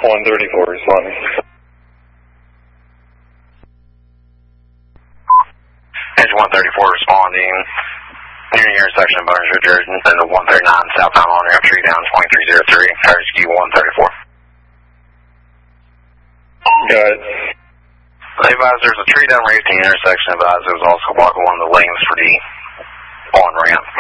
134 responding. Edge 134 responding. Near the intersection of Boners Ridge Road and the 139 southbound on ramp, tree down 2303, RSQ 134. Got it. I advise there's a tree down right at the intersection. Advise there was also blocking one of the lanes for the on ramp.